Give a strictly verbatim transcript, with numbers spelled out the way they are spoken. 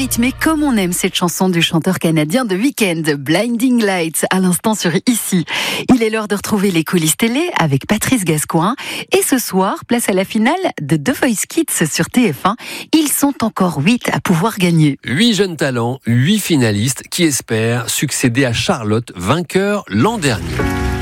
rythmée comme on aime cette chanson du chanteur canadien The Weeknd, Blinding Lights, à l'instant sur Ici. Il est l'heure de retrouver les coulisses télé avec Patrice Gascoin. Et ce soir, place à la finale de The Voice Kids sur T F un. Ils sont encore huit à pouvoir gagner. Huit jeunes talents, huit finalistes qui espèrent succéder à Charlotte, vainqueur l'an dernier.